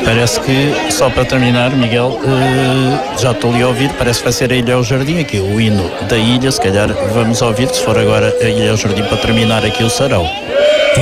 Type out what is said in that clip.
Parece que, só para terminar, Miguel, já estou ali a ouvir, parece que vai ser a Ilha ao Jardim, aqui o hino da ilha, se calhar vamos ouvir, se for agora a Ilha ao Jardim para terminar aqui o sarau.